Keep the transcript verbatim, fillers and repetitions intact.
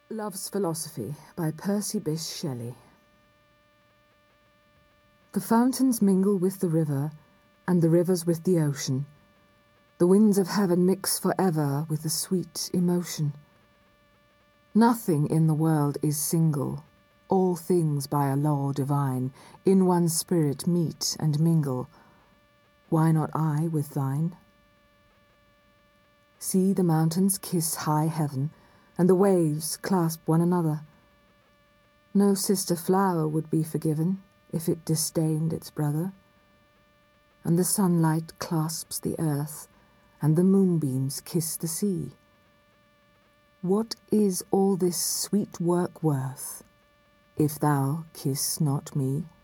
Love's Philosophy by Percy Bysshe Shelley. The fountains mingle with the river, and the rivers with the ocean. The winds of heaven mix for ever with the sweet emotion. Nothing in the world is single, all things by a law divine in one spirit meet and mingle. Why not I with thine? See the mountains kiss high heaven, and the waves clasp one another. No sister flower would be forgiven if it disdained its brother. And the sunlight clasps the earth, and the moonbeams kiss the sea. What is all this sweet work worth, if thou kiss not me?